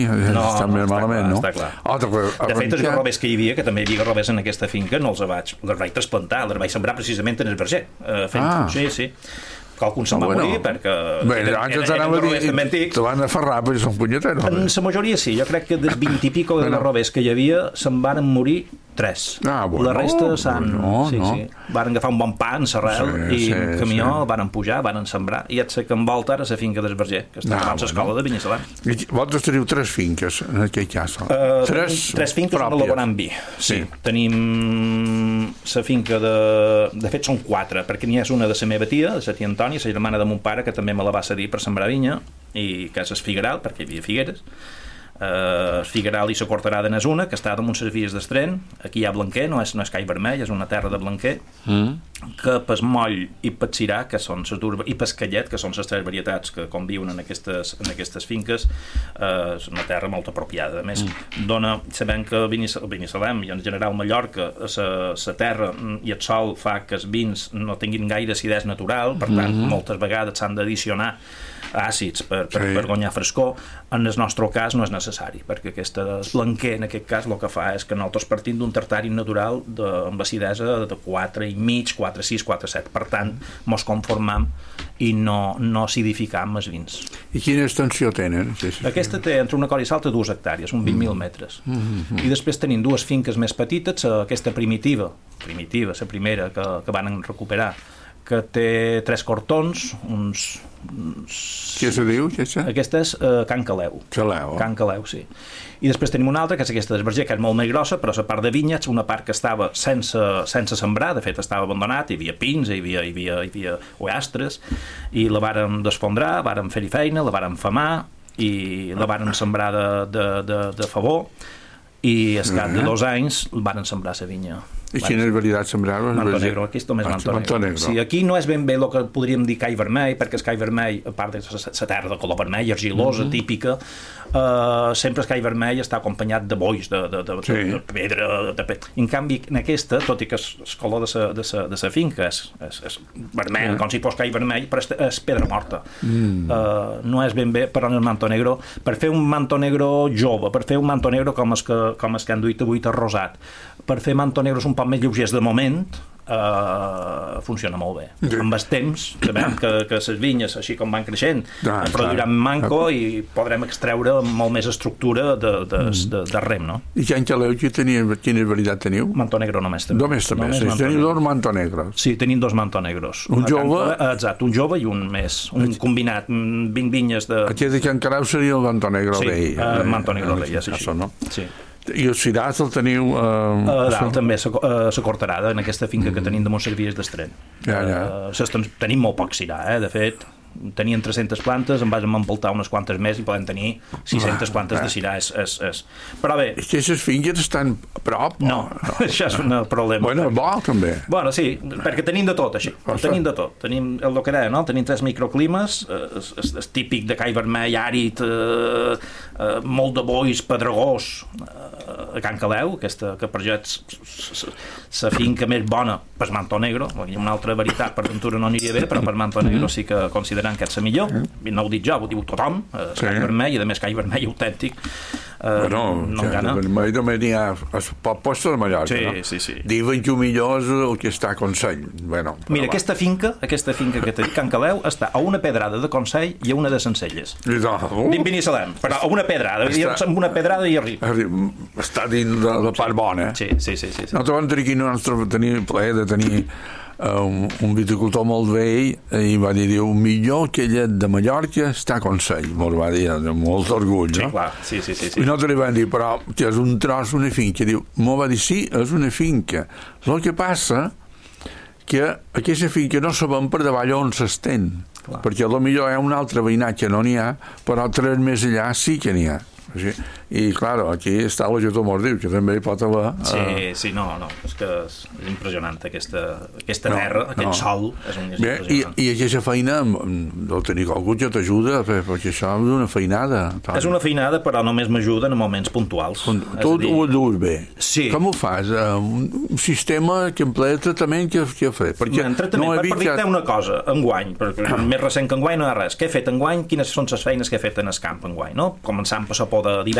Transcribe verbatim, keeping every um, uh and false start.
No, està no, més està malament, clar, no? està clar. Altre, De fet, els garrovers que hi havia, que també hi havia garrovers en aquesta finca, no els vaig, els vaig trasplantar, els vaig sembrar precisament en el verger. Eh, fent, Ah. Sí, sí. Qualcun se'n Ah, va bueno. morir perquè Bé, eren, abans eren, t'anava eren a garrovers també dir, antics. te van aferrar perquè són punyeteros. En la majoria sí, jo crec que dels vint i pico de garrovers que hi havia se'n van morir tres. Ah, bueno, la resta s'han... no, sí, no. sí. Varen agafar un bon pa en Serrel Sí, i sí, un camió, sí. varen pujar, varen sembrar, i et sé que envolta ara la finca del Verger, que està Ah, davant l'escola bueno. de Binissalem. I vosaltres teniu tres finques en aquell cas. Uh, tres, tres finques pròpies. de l'elaborant vi. Sí. Sí. Tenim la finca de... De fet, són quatre, perquè n'hi ha una de la meva tia, de la tia Antònia, la germana de mon pare, que també me la va cedir per sembrar vinya, i que és el Figueral, perquè hi havia figueres. Uh, Figueral i la Cortarada n'és una, que està damunt les vies d'Estren. Aquí hi ha Blanquer, no és, no és Call Vermell, és una terra de Blanquer, mm. que pas Moll i Patsirà, que són les dues, i Pascallet, que són les tres varietats que conviuen en aquestes, en aquestes finques, uh, és una terra molt apropiada. A més, mm. dona, sabem que Binissalem i en general Mallorca, la terra i el sol fa que els vins no tinguin gaire acidesa natural, per tant, mm-hmm. moltes vegades s'han d'addicionar àcids per, per, sí. per guanyar frescor. En el nostre cas no és necessari, perquè aquesta Blanquer, en aquest cas, el que fa és que nosaltres partim d'un tartari natural de, amb acidesa de quatre i mig, quatre coma sis, quatre coma set. Per tant, mos conformam i no, no acidificam els vins. I quina extensió tenen? Sí, sí. Aquesta té entre una cosa i l'altra dues hectàrees, un vint mil metres. Mm-hmm. I després tenim dues finques més petites, aquesta primitiva, primitiva, la primera que, que van recuperar, que té tres cortons, uns... uns... Què se diu? Aquesta, aquesta és uh, Can Caleu. Caleu. Can Caleu, sí. I després tenim una altra, que és aquesta del Verger, que és molt més grossa, però la part de vinyes, una part que estava sense, sense sembrar, de fet estava abandonat, hi havia pins, hi havia, hi havia, hi havia oastres, i la vàrem desfondrar, vàrem fer-hi feina, la vàrem famar, i la vàrem sembrar de, de, de, de favor, i al cap de dos anys varen sembrar la vinya. I quina varietat sembraven? Manto negro, aquí és només ah, manto, manto negro. negro. Sí, aquí no és ben bé el que podríem dir call vermell, perquè el call vermell, a part de la terra de color vermell, argilosa, mm-hmm. típica, uh, sempre el call vermell està acompanyat de boix, de, de, de, sí. de, de pedra, de pedra. En canvi, en aquesta, tot i que el color de sa, de sa, de sa finca és, és, és vermell, sí. com si fos call vermell, però és, és pedra morta. Mm. Uh, no és ben bé, però en el manto negro, per fer un manto negro jove, per fer un manto negro com els que, com els que han duit avui rosat, per fer manto negros un poc més lleugers de moment, uh, funciona molt bé. Sí. Amb el temps, sabem que, que les vinyes, així com van creixent, ah, produiran manco ah. i podrem extreure molt més estructura de, de, mm. de, de rem, no? I Can Caleu, quina varietat teniu? Manto negro només també. Només també, només sí, teniu dos manto negros. Sí, tenim dos manto negros. Un jove... Exacte, un jove i un més, un Aquí... combinat, vint vinyes de... Aquest de Can Caleu seria el manto negro sí, rei. Sí, uh, manto negro rei, és així. No? Sí. I el Ciràs el teniu... Uh, a dalt també, la Cortarada, en aquesta finca mm. que tenim de Montservies d'Estren. Ja, ja. Uh, tenim molt poc cirà, eh? De fet, tenien tres-centes plantes, en vas empaltar unes quantes més i podem tenir sis-centes ah, plantes ah. de cirà. És, és, és. Però bé... És que aquestes finques estan a prop? No, no. Això és un problema. Bueno, bo, també. Bueno, sí, perquè tenim de tot, així. O tenim de tot. Tenim el que deia, no? Tenim tres microclimes, és, és, és típic de call vermell, àrid, eh, eh, molt de boix, pedregós, eh, a Can Caleu, aquesta que per jo és la finca més bona per manto negro. Hi ha una altra varietat, per ventura no aniria bé, però per manto negro sí que considerem que és la millor. No ho dic jo, ho diu tothom, eh, sí. Call vermell, i a més call vermell autèntic. Eh, bueno, no ja, vermell també n'hi ha a posta de Mallorca, sí, no? Sí, sí. Diuen que el millor és el que està a Consell. Bueno, mira, va. aquesta finca, aquesta finca que té Can Caleu està a una pedrada de Consell i a una de Sencelles. No. Uh. Dins Binissalem, però a una pedrada, està... amb una pedrada i arriba. Està dins de la part bona. Sí, sí, sí. sí, sí. Nosaltres vam tenir aquí el nostre tenir plaer de tenir un, un viticultor molt vell i va dir, diu, millor que llet de Mallorca està a Consell, molt va dir, amb molt orgull, sí, no? Clar. Sí, sí, sí, sí. I nosaltres li vam dir, però que és un tros, una finca. Diu, m'ho va dir, sí, és una finca. El que passa que aquesta finca no sabem per davall on s'estén, perquè potser hi ha un altre veïnat que no n'hi ha, però tres més allà sí que n'hi ha. Sí. I, clar, aquí està la Getó Mordiu, que també hi pot haver... Uh... Sí, sí, no, no, és que és impressionant aquesta, aquesta no, terra, aquest no. sol, és un és bé, impressionant. I, I aquesta feina, deu tenir algú que t'ajuda, perquè això és una feinada. Tal. És una feinada, però només m'ajuda en moments puntuals. Tu dir... ho duus bé. Sí. Com ho fas? Un sistema que emplea tractament que, que ha fet? Perquè no, tractament, no per, per dir-te una cosa, enguany, perquè més recent que enguany no hi ha res. Què he fet enguany? Quines són les feines que he fet en el camp enguany, no? Començant per la o de